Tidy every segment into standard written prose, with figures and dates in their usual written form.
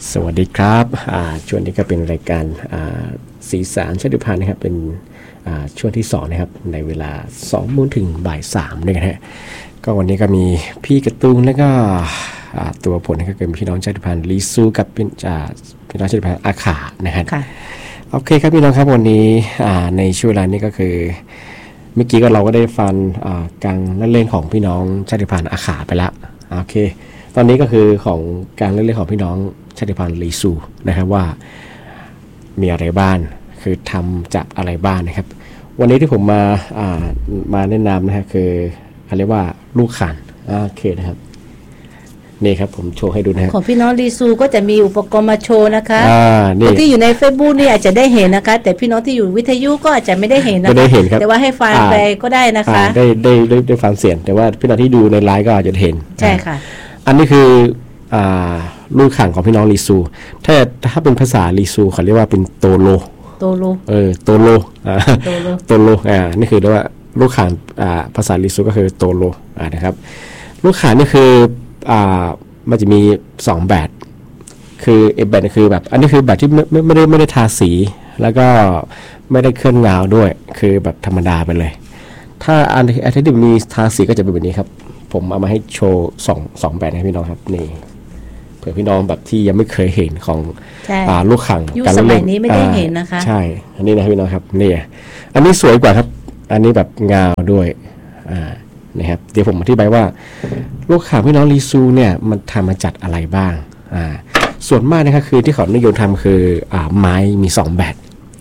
สวัสดีครับช่วงนี้ก็เป็นรายการสีสันชาติพันธุ์นะครับเป็นช่วงที่2นะครับในเวลา 2 โมงถึงบ่าย 3นะฮะก็วันนี้ก็มีพี่กระตุ้งแล้วก็ตัวผลนะครับเป็นพี่น้องชาติพันธุ์ลีซูกับพี่น้องชาติพันธุ์อาขานะฮะโอเคครับพี่น้องครับวันนี้ในช่วงเวลานี้ก็คือเมื่อกี้ก็เราก็ได้ฟังการเล่นของพี่น้องชาติพันธุ์อาขาไปแล้วโอเคตอนนี้ก็คือของการเล่นของพี่น้องชาติพันธุ์ลีซูนะครับว่ามีอะไรบ้างคือทำจากอะไรบ้างนะครับวันนี้ที่ผมมาแนะนำนะฮะคือเขาเรียกว่าลูกข่านโอเคนะครับนี่ครับผมโชว์ให้ดูนะครับของพี่น้องลีซูก็จะมีอุปกรณ์มาโชว์นะคะคนที่อยู่ใน Facebook นี่อาจจะได้เห็นนะคะแต่พี่น้องที่อยู่วิทยุก็อาจจะไม่ได้เห็นนะคะแต่ว่าให้ฟังไปก็ได้นะคะได้ฟังเสียงแต่ว่าพี่น้องที่ดูในไลฟ์ก็อาจจะเห็นใช่ค่ะอันนี้คือลูกข่างของพี่น้องลีซูถ้าเป็นภาษาลีซูเขาเรียกว่าเป็นโตโลโตโลโตโลนี่คือเรียกว่าลูกข่างภาษาลีซูก็คือโตโลนะครับลูกข่างนี่คือมันจะมี2แบบคือแบบนึงคือแบบอันนี้คือแบบที่ไม่ได้ทาสีแล้วก็ไม่ได้เคลื่อนเงาด้วยคือแบบธรรมดาไปเลยถ้าอันที่มีทาสีก็จะเป็นแบบนี้ครับผมเอามาให้โชว์สองแบบให้พี่น้องครับนี่เผื่อพี่น้องแบบที่ยังไม่เคยเห็นของลูกข่างการเล่นสมัยนี้ไม่ได้เห็นนะคะใช่อันนี้นะพี่น้องครับนี่อันนี้สวยกว่าครับอันนี้แบบเงาด้วยนะครับเดี๋ยวผมอธิบายว่าลูกข่างพี่น้องลีซูเนี่ยมันทำมาจากอะไรบ้างส่วนมากนะครับคือที่เขานิยมทำคือไม้มี2แบบ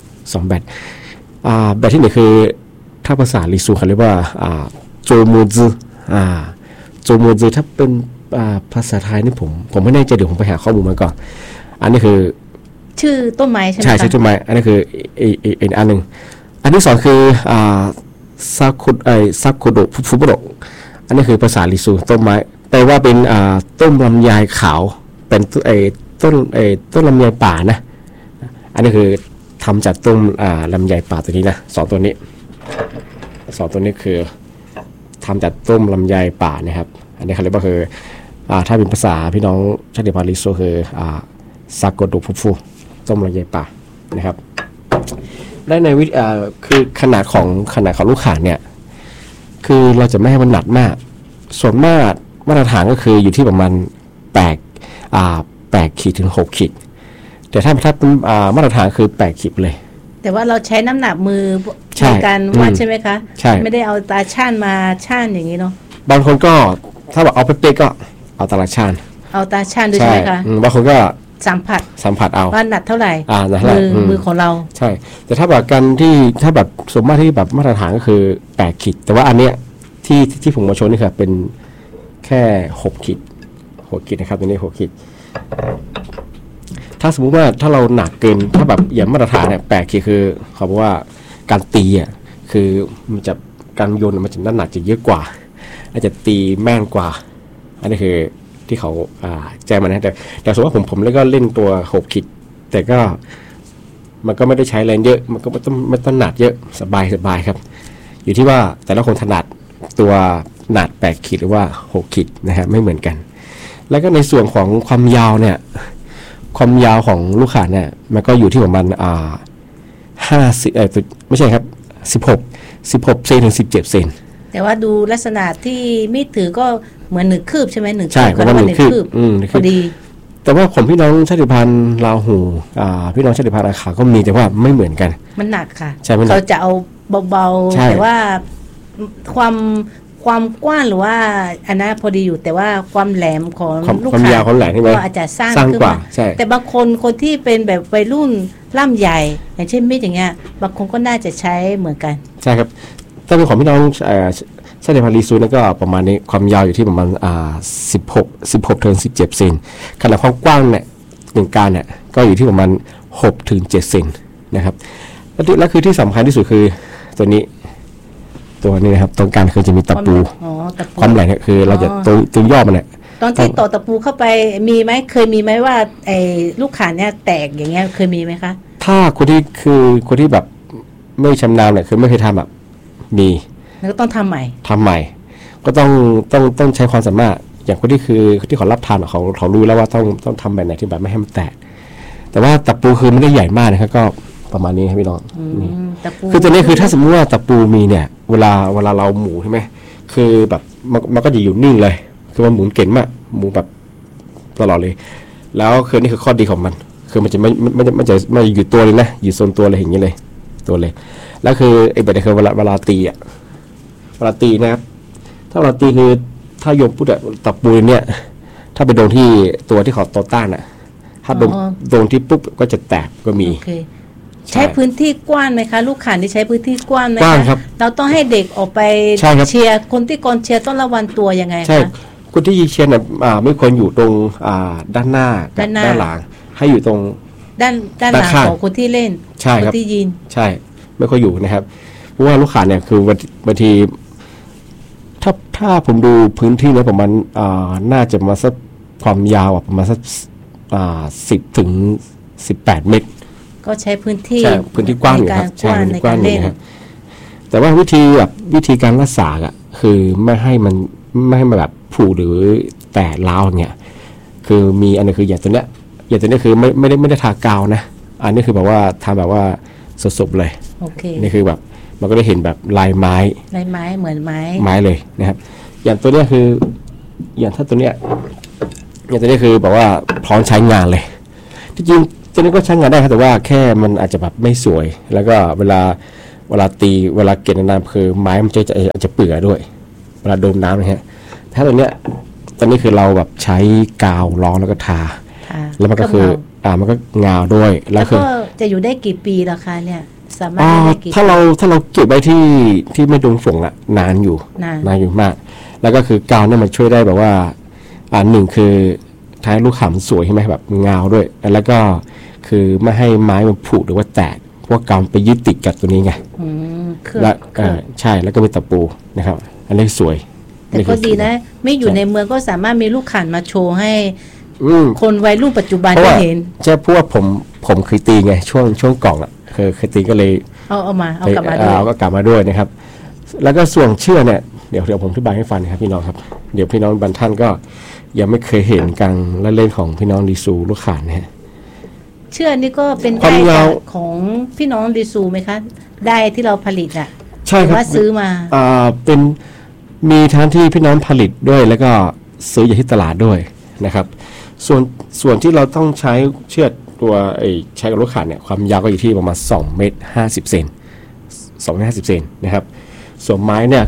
แบบที่1คือถ้าภาษาลีซูเขาเรียกว่าโจมูซึโจมูซึถ้าเป็นภาษาไทยนี่ผมไม่แน่ใจเดี๋ยวผมไปหาข้อมูลมาก่อนอันนี้คือชื่อต้นไม้ใช่ไหมใช่ต้นไม้อันนี้คืออีกอันหนึ่งอันที่2คือซาคุโดะฟุบุโดะอันนี้คือภาษาลิซูต้นไม้แต่ว่าเป็นต้นลำไยขาวเป็นต้นลำไยป่านะอันนี้คือทำจากต้นลำไยป่าตัวนี้นะ2ตัวนี้คือทำจากต้นลำไยป่านะครับอันนี้เขาเรียกว่าคือถ้าเป็นภาษาพี่น้องชาติพันธุ์ลิซูคือซาคุโดะฟุต้นลำไยป่านะครับได้ในคือขนาดของลูกข่างเนี่ยคือเราจะไม่ให้มันหนักมากส่วนมากมาตรฐานก็คืออยู่ที่ประมาณ8ขีดถึง6ขีดแต่ถ้ามาตรฐานคือ8ขีดเลยแต่ว่าเราใช้น้ำหนักมือในการวัดใช่ไหมคะใช่ไม่ได้เอาตาช่างมาช่างอย่างนี้เนาะบางคนก็ถ้าแบบเอาเป๊ะๆก็เอาตาช่างเอาตาช่างด้วยใช่ไหมคะบางคนก็สัมผัสเอาว่าหนักเท่าไหร่มือของเราใช่แต่ถ้าแบบกันที่ถ้าแบบสมมติที่แบบมาตรฐานก็คือ8ขีดแต่ว่าอันเนี้ยที่ผมมาโชว์นี่คือเป็นแค่6ขีดนะครับตัวนี้6ขีดถ้าสมมุติว่าถ้าเราหนักเกินถ้าแบบอย่างมาตรฐานเนี่ย8ขีดคือเขาบอกว่าการตีคือมันจะการโยนมันจะน้ำหนักจะเยอะกว่าอาจจะตีแม่นกว่าอันนี้คือที่เขาแจ้งมานะแต่สมมติว่าผมแล้วก็เล่นตัว6ขีดแต่ก็มันก็ไม่ได้ใช้แรงเยอะมันก็ไม่ต้องหนักเยอะสบายครับอยู่ที่ว่าแต่ละคนถนัดตัวหนัก8ขีดหรือว่า6ขีดนะครับไม่เหมือนกันแล้วก็ในส่วนของความยาวเนี่ยความยาวของลูกข่างเนี่ยมันก็อยู่ที่ประมาณ50ไม่ใช่ครับ16เซนถึง17เซนแต่ว่าดูลักษณะที่มีดถือก็เหมือน1 คืบใช่ไหม1 คืบใช่ประมาณ1 คืบพอดีแต่ว่าผมพี่น้องชาติพันธุ์ลาหูพี่น้องชาติพันธุ์อาขาก็มีแต่ว่าไม่เหมือนกันมันหนักค่ะเขาจะเอาเบาๆแต่ว่าความกว้างหรือว่าอันนั้นพอดีอยู่แต่ว่าความแหลมของลูกข่างก็อาจจะสร้างขึ้นมาแต่บางคนที่เป็นแบบวัยรุ่นล่ำใหญ่อย่างเช่นมีดอย่างเงี้ยบางคนก็น่าจะใช้เหมือนกันใช่ครับถ้าเป็นของพี่น้องชาติพันธุ์ลีซูนั่นก็ประมาณนี้ความยาวอยู่ที่ประมาณ16ถึง17เซนขนาดความกว้างเนี่ย1การเนี่ยก็อยู่ที่ประมาณ6ถึง7เซนนะครับแล้วคือที่สำคัญที่สุดคือตัวนี้นะครับตรงกลางคือจะมีตะปูความแหลมเนี่ยคือเราจะตรงย่อมันเนี่ยตอนที่ต่อตะปูเข้าไปมีไหมเคยมีไหมว่าไอ้ลูกข่างเนี่ยแตกอย่างเงี้ยเคยมีไหมคะถ้าคนที่แบบไม่ชำนาญเนี่ยคือไม่เคยทำแบบมีแล้วก็ต้องทำใหม่ก็ต้องใช้ความสามารถอย่างคนที่เขารับทานเขารู้แล้วว่าต้องทำแบบไหนที่แบบไม่ให้มันแตกแต่ว่าตะปูคือไม่ได้ใหญ่มากนะครับก็ประมาณนี้ครับพี่น้องนี่คือตัวนี้คือถ้าสมมติว่าตะปูมีเนี่ยเวลาเราหมูใช่ไหมคือแบบมันก็จะอยู่นิ่งเลยคือมันหมุนเก่งมากหมูแบบตลอดเลยแล้วคือนี่คือข้อดีของมันคือมันจะไม่อยู่ตัวเลยนะอยู่โซนตัวเลยอย่างนี้เลยตัวเลยแล้วคือไอ้แบบนี้คือเวลาตีอ่ะเวลาตีนะครับถ้าเราตีคือถ้าโยมพูดอะตะปูเนี่ยถ้าไปโดนที่ตัวที่เขาต่อต้านอ่ะถ้าโดนที่ปุ๊บก็จะแตกก็มีใช้พื้นที่กว้างไหมคะลูกข่านที่ใช้พื้นที่กว้างไหมคะเราต้องให้เด็กออกไปเชียร์คนที่กองเชียร์ต้องระวังตัวยังไงคะคนที่ยิงเชียร์เนี่ยไม่ควรอยู่ตรงด้านหน้ากับด้านหลังให้อยู่ตรงด้านหลังของคนที่เล่นคนที่ยิงใช่ไม่ค่อยอยู่นะครับเพราะว่าลูกข่านเนี่ยคือบางทีถ้าผมดูพื้นที่เนี่ยประมาณน่าจะมาสักความยาวประมาณสัก10 ถึง 18 เมตรก็ใช้พื้นที่กว้างอยู่ครับใช้พื้นที่กว้างอยู่นะครับแต่ว่าวิธีการรักษาอ่ะคือไม่ให้มันแบบผุหรือแตกร้าวอย่างเงี้ยคือมีอันนึงคืออย่างตัวเนี้ยคือไม่ได้ทากาวนะอันนี้คือแบบว่าทำแบบว่าสดๆเลยนี่คือแบบมันก็ได้เห็นแบบลายไม้เหมือนไม้เลยนะครับอย่างตัวเนี้ยคืออย่างถ้าตัวเนี้ยอย่างตัวนี้คือแบบว่าพร้อมใช้งานเลยจริงๆตัวนี้ก็ใช้งานได้ครับแต่ว่าแค่มันอาจจะแบบไม่สวยแล้วก็เวลาตีเวลาเก็บนานๆคือไม้มันจะเปื่อยด้วยเวลาโดนน้ำนะฮะถ้าตัวเนี้ยตอนนี้คือเราแบบใช้กาวรองแล้วก็ทาแล้วมันก็คือมันก็เงาด้วยแล้วก็จะอยู่ได้กี่ปีราคาเนี่ยสามารถได้กี่ถ้าเราเก็บไว้ที่ไม่โดนฝนอะนานอยู่มากแล้วก็คือกาวเนี่ยมันช่วยได้แบบว่าหนึ่งคือท้ายลูกขำสวยใช่ไหมแบบเงาด้วยแล้วก็คือไม่ให้ไม้มันผุหรือว่าแตกเพราะกาวไปยึดติดกับตัวนี้ไงแล้วใช่แล้วก็มีตะปูนะครับอันนี้สวยแต่ก็ดีนะไม่อยู่ในเมืองก็สามารถมีลูกขันมาโชว์ให้คนวัยรุ่นปัจจุบันได้เห็นใช่เพราะว่าผมเคยตีไงช่วงกล่องอ่ะเคยตีก็เลยเอากลับมาด้วยก็กลับมาด้วยนะครับแล้วก็ส่วนเชือกเนี่ยเดี๋ยวผมอธิบายให้ฟังนะครับพี่น้องครับเดี๋ยวพี่น้องบางท่านก็ยังไม่เคยเห็นการเล่นของพี่น้องดิซูลูกข่านนะฮะเชือกนี่ก็เป็นได้ของพี่น้องดิซูไหมคะได้ที่เราผลิตอ่ะใช่ครับว่าซื้อมาเป็นมีทั้งที่พี่น้องผลิตด้วยแล้วก็ซื้ออยู่ที่ตลาดด้วยนะครับส่วนที่เราต้องใช้เชือกตัวใช้กับลูกข่านเนี่ยความยาวก็อยู่ที่ประมาณ2 เมตร 50 เซน2 เมตร 50 เซนนะครับส่วนไม้เนี่ย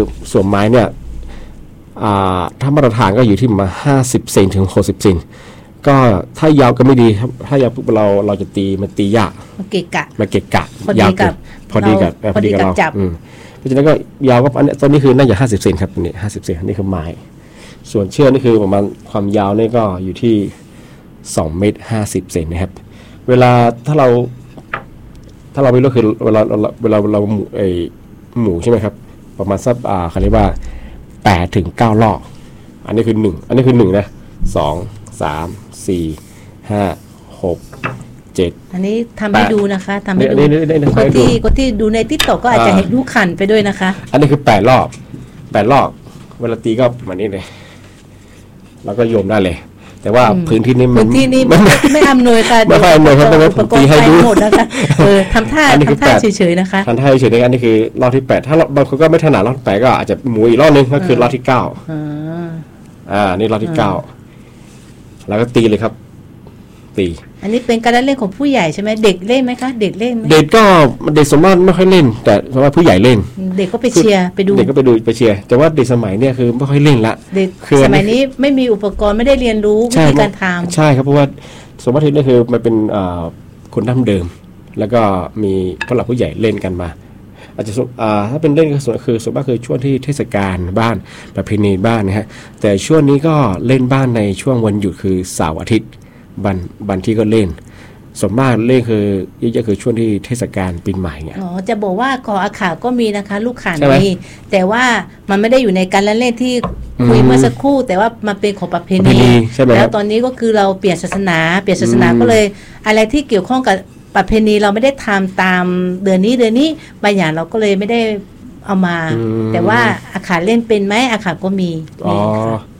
ถ้ามาตรฐานก็อยู่ที่ประมาณ50 เซนถึง 60 เซนก็ถ้ายาวก็ไม่ดีครับถ้ายาวปุ๊บเราจะตีมันตียากมันเกะกะยาวพอดีกับเราเพราะฉะนั้นก็ยาวก็อันนี้ต้นนี้คือน่าจะ50 เซนครับนี่50 เซนนี่คือไม้ส่วนเชือกนี่คือประมาณความยาวนี่ก็อยู่ที่2 เมตร 50 เซนนะครับเวลาถ้าเราไม่รู้คือเวลาเราหมูใช่ไหมครับประมาณสักเขาเรียกว่า8 ถึง 9 รอบอันนี้คือ1นะ2 3 4 5 6 7 อันนี้ทำให้ดูนะคะทำให้ดูคนที่ดูในTikTokก็อาจจะเห็นลูกขันไปด้วยนะคะอันนี้คือ8 รอบเวลาตีก็แบบนี้เลยแล้วก็โยมได้เลยแต่ว่าพื้นที่นี้ไม่อำนวยค่ะไม่อำนวยครับต้องผมตีให้ดูหมดนะคะทำท่าเฉยๆนะคะทำท่าเฉยๆอันนี้คือรอบที่8ถ้าบางคนก็ไม่ถนัดรอบที่8ก็อาจจะหมุนอีกรอบนึงก็คือรอบที่9นี่รอบที่9แล้วก็ตีเลยครับตีอันนี้เป็นการเล่นของผู้ใหญ่ใช่ไหมเด็กเล่นไหมคะเด็กเล่นไหมเด็กสมมติไม่ค่อยเล่นแต่สมมติผู้ใหญ่เล่นเด็กก็ไปเชียร์ไปดูเด็กก็ไปเชียร์แต่ว่าเด็กสมัยเนี่ยคือไม่ค่อยเล่นละเด็กสมัยนี้ไม่มีอุปกรณ์ไม่ได้เรียนรู้วิธีการทำใช่ครับเพราะว่าสมมตินี่คือมันเป็นคนดั้งเดิมแล้วก็มีผู้หลักผู้ใหญ่เล่นกันมาอาจจะถ้าเป็นเล่นก็ส่วนมากคือช่วงที่เทศกาลบ้านประเพณีบ้านนะฮะแต่ช่วงนี้ก็เล่นบ้านในช่วงวันหยุดคือเสาร์อาทิตย์บันที่ก็เล่นส่วนมากเล่นคือเยอะๆคือช่วงที่เทศกาลปีใหม่เนี่ยจะบอกว่าขออาขาก็มีนะคะลูกข่านมีแต่ว่ามันไม่ได้อยู่ในการเล่นที่คุยเมื่อสักครู่แต่ว่ามันเป็นของประเพณีแล้วตอนนี้ก็คือเราเปลี่ยนศาสนาก็เลยอะไรที่เกี่ยวข้องกับประเพณีเราไม่ได้ทำตามเดือนนี้บางอย่างเราก็เลยไม่ได้เอามาแต่ว่าอาขาเล่นเป็นไหมอาขาก็มี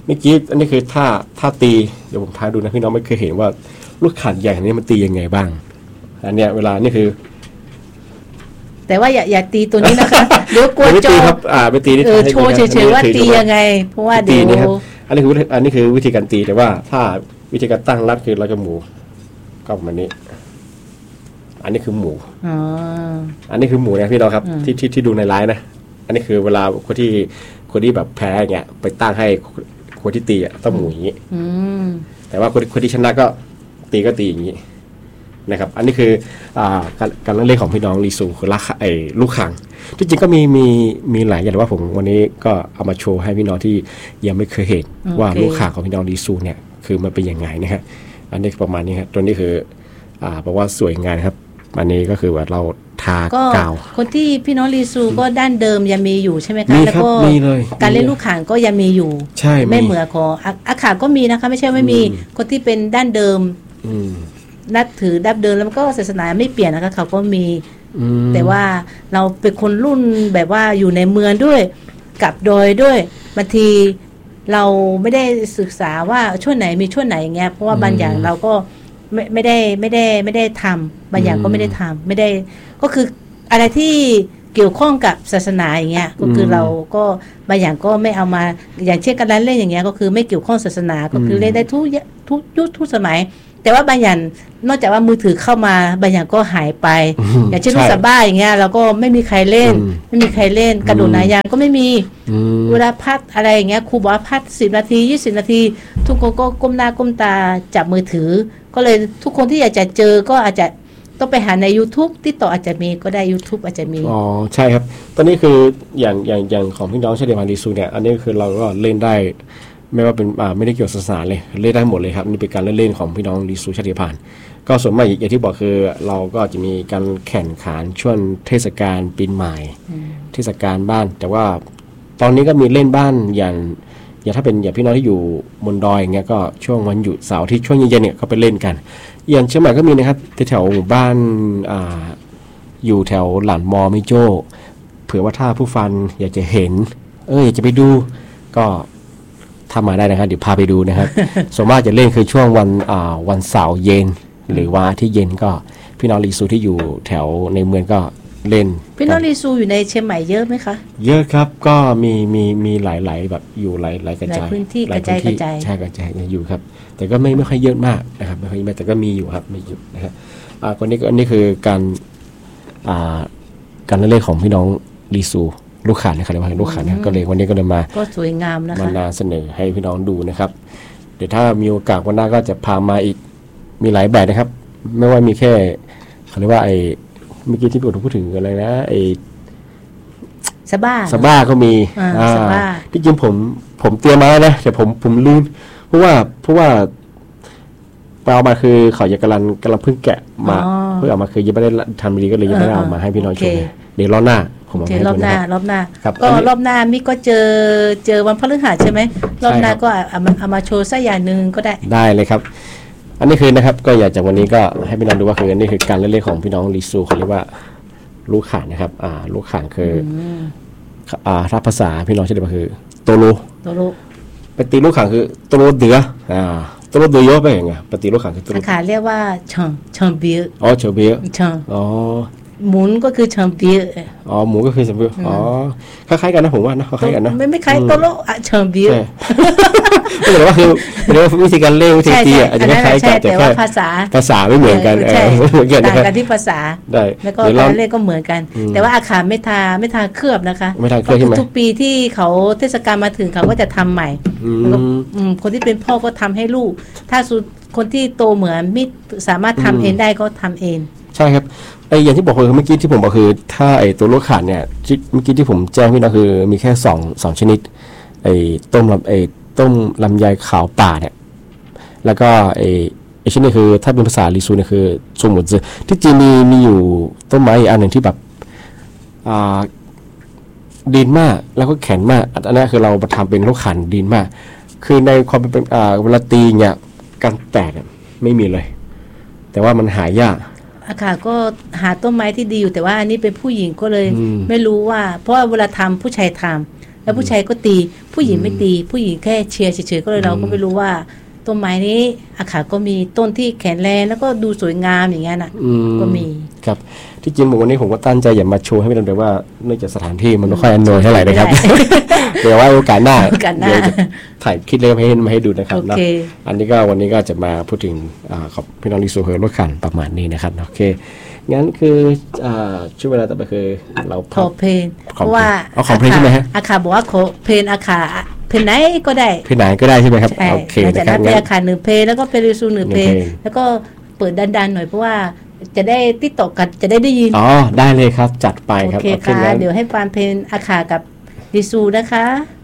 เมื่อกี้อันนี้คือท่าตีเดี๋ยวผมท้าดูนะพี่น้องไม่เคยเห็นว่าลูกข่านใหญ่อันนี้มันตียังไงบ้างอันเนี้ยเวลานี่คือแต่ว่าอย่าตีตัวนี้นะคะเดี๋ยวกลัวโจครับไม่ตีนี่โชว์เฉยๆว่าตียังไงเพราะว่าเดี๋ยวอันนี้คือวิธีการตีแต่ว่าถ้าวิธีการตั้งรัดคือเราจะหมูก็ประมาณนี้อันนี้คือหมูอันนี้คือหมูนะพี่น้องครับที่ดูในไลน์นะอันนี้คือเวลาคนที่แบบแพ้อย่างเงี้ยไปตั้งให้คนที่ตีต้องหมูอย่างนี้แต่ว่าคนที่ชนะก็ตีอย่างนี้นะครับอันนี้คือการเล่นของพี่น้องลีซูคือลูกข่างที่จริงก็มีหลายอย่างแต่ว่าผมวันนี้ก็เอามาโชว์ให้พี่น้องที่ยังไม่เคยเห็นว่าลูกข่างของพี่น้องลีซูเนี่ยคือมันเป็นยังไงนะฮะอันนี้ประมาณนี้ครับตัวนี้คือบอกว่าสวยงามครับอันนี้ก็คือว่าเราทากาวคนที่พี่น้องลีซูก็ด้านเดิมยังมีอยู่ใช่ไหมคะแล้วก็การเล่นลูกข่างก็ยังมีอยู่ใช่ไม่เหมือนของอาขาก็มีนะคะไม่ใช่ไม่มีคนที่เป็นด้านเดิมนับถือดับเดิมแล้วก็ศาสนาไม่เปลี่ยนนะคะเขาก็มีแต่ว่าเราเป็นคนรุ่นแบบว่าอยู่ในเมืองด้วยกับโดยด้วยบางทีเราไม่ได้ศึกษาว่าช่วงไหนมีช่วงไหนอย่างเงี้ยเพราะว่าบางอย่างเราก็ไม่ได้ทำบางอย่างก็ไม่ได้ทำไม่ได้ก็คืออะไรที่เกี่ยวข้องกับศาสนาอย่างเงี้ยก็คือเราก็บางอย่างก็ไม่เอามาอย่างเช่นการเล่นอย่างเงี้ยก็คือไม่เกี่ยวข้องศาสนาก็คือเล่นได้ทุกยุคทุกสมัยแต่ว่าบางอย่างนอกจากว่ามือถือเข้ามาบางอย่างก็หายไปอย่างเช่นลูกสะบ้าอย่างเงี้ยเราก็ไม่มีใครเล่นกระโดดหนายางก็ไม่มีเวลาพัดอะไรอย่างเงี้ยครูบอกว่าพัด10 นาที20 นาทีทุกคนก็ก้มหน้าก้มตาจับมือถือก็เลยทุกคนที่อยากจะเจอก็อาจจะต้องไปหาใน YouTube ที่ต่ออาจจะมีก็ได้ YouTube อาจจะมีอ๋อใช่ครับตอนนี้คืออย่างของพี่น้องชาติพันธุ์ลีซูเนี่ยอันนี้คือเราก็เล่นได้ไม่ว่าเป็นไม่ได้เกี่ยวกับศาสนาเลยเล่นได้หมดเลยครับนี่เป็นการเล่นของพี่น้องลีซูชาติพันธุ์ก็ส่วนมากอย่างที่บอกคือเราก็จะมีการแข่งขันช่วงเทศกาลปีใหม่เทศกาลบ้านแต่ว่าตอนนี้ก็มีเล่นบ้านอย่างถ้าเป็นอย่างพี่น้องที่อยู่บนดอยอย่างเงี้ยก็ช่วงวันหยุดเสาร์ที่ช่วงเย็นๆเนี่ยก็ไปเล่นกันอย่างเชียงใหม่ก็มีนะครับแถวหมู่บ้านอยู่แถวหลานมอมิโจ้เผื่อว่าถ้าผู้ฟังอยากจะเห็นอยากจะไปดูก็ทำมาได้นะครับเดี๋ยวพาไปดูนะครับ ส่วนมากจะเล่นคือช่วงวันเสาร์เย็นหรือว่าที่เย็นก็พี่น้องลีซูที่อยู่แถวในเมืองก็เล่นพี่น้องลีซูอยู่ในเชียงใหม่เยอะไหมคะเยอะครับก็มีหลายแบบอยู่หลายกระจายพื้นที่กระจายใช่กระจายอยู่ครับแต่ก็ไม่ค่อยเยอะมากนะครับไม่ค่อยเยอะแต่ก็มีอยู่ครับไม่เยอะนะครับคนนี้ก็อันนี้คือการเล่นของพี่น้องลีซูลูกข่านนะครับเรียกว่าลูกข่านนะก็เลยวันนี้ก็เลยมาก็สวยงามนะคะมาเสนอให้พี่น้องดูนะครับเดี๋ยวถ้ามีโอกาสวันหน้าก็จะพามาอีกมีหลายแบบนะครับไม่ว่ามีแค่เขาเรียกว่าเมื่อกี้ที่พูดถึงอะไรนะสบ้าก็มีที่จริงผมเตรียมมาแล้วนะแต่ผมลืมเพราะว่าไปเอามาคือเขาอยากกำลังเพิ่งแกะมาเพิ่งเอามาคือยังไม่ได้ทำดีก็เลยยังไม่ได้เอามาให้พี่น้องชมเดี๋ยวรอบหน้าผมเอาให้รอบหน้าก็รอบหน้ามิก็เจอวันพฤหัสใช่ไหมรอบหน้าก็เอามาโชว์สักอย่างนึงก็ได้เลยครับอันนี้คือนะครับก็อยากจากวันนี้ก็ให้พี่น้องดูว่าคืออันนี้คือการเล่นของพี่น้องลีซูเขาเรียกว่าลูกข่านนะครับลูกข่านคือถ้าภาษาพี่น้องใช่ไหมคือโตโรเป็นตีลูกข่านคือโตโรเดือโตโรเดือเยอะไปอย่างเงี้ยเป็นตีลูกข่านคือโตโรข่านเรียกว่าเฉิงเบียเฉิงเบียอ๋อหมุนก็คือเฉิงเบียหมูก็คือเฉิงเบียคล้ายๆกันนะผมว่านะคล้ายๆกันนะไม่คล้ายโตโรเฉิงเบียก็เลยว่าคือวิธีการเล่นวิธีตีอาจจะคล้ายๆกันแต่ว่าภาษาไม่เหมือนกันต่างกันที่ภาษาแล้วก็การเล่นก็เหมือนกันแต่ว่าอาคารไม่ทาเคลือบนะคะไม่ทาเคลือบใช่ไหมทุกปีที่เขาเทศกาลมาถึงเขาก็จะทำใหม่คนที่เป็นพ่อก็ทำให้ลูกถ้าคนที่โตเหมือนไม่สามารถทำเองได้ก็ทำเองใช่ครับอย่างที่บอกคือเมื่อกี้ที่ผมบอกคือถ้าตัวลูกข่านเนี่ยเมื่อกี้ที่ผมแจ้งพี่นะคือมีแค่2ชนิดต้มลำไยขาวป่าเนี่ยแล้วก็ชนิดคือถ้าเป็นภาษาลีซูเนี่ยคือซูหมุนซึที่จริงมีอยู่ต้นไม้อีกอันหนึ่งที่แบบดินมากแล้วก็แข็งมากอันนี้คือเราทำเป็นลูกข่านดินมากคือในความเป็นเวลาตีเนี่ยการแตกไม่มีเลยแต่ว่ามันหายากค่ะก็หาต้นไม้ที่ดีอยู่แต่ว่าอันนี้เป็นผู้หญิงก็เลยไม่รู้ว่าเพราะว่าเวลาทำผู้ชายทำแล้วผู้ชายก็ตีผู้หญิงไม่ตีผู้หญิงแค่เชียร์เฉยๆก็เลยเราก็ไม่รู้ว่าต้นไม้นี้อาขาก็มีต้นที่แข็งแรงแล้วก็ดูสวยงามอย่างเงี้ยน่ะก็มีครับที่จริงวันนี้ผมก็ตั้งใจอยากมาโชว์ให้พี่ดำแต่ว่าเนื่องจากสถานที่มันไม่ค่อยอำนวยเท่าไหร่นะครับเดี๋ยวว่าโอกาสหน้าเดี๋ยวจะถ่ายคลิปเล็กมาให้ดูนะครับเนาะอันนี้ก็วันนี้ก็จะมาพูดถึงของพี่น้องรีโซเฮอร์รถขันประมาณนี้นะครับโอเคงั้นคือช่วงเวลาต่อไปคือเราขอเพลงเพราะว่าของเพลงใช่ไหมฮะอาขาบอกว่าขอเพลงอาขาเพลงไหนก็ได้เพลงไหนก็ได้ใช่ไหมครับโอเคนะครับงั้นอาขา1เพลงแล้วก็เป็นรีซู1เพลงแล้วก็เปิดดันๆหน่อยเพราะว่าจะได้ติดต่อกันจะได้ยินได้เลยครับจัดไปครับโอเคค่ะเดี๋ยวให้ฟังเพลงอาขากับรีซูนะคะ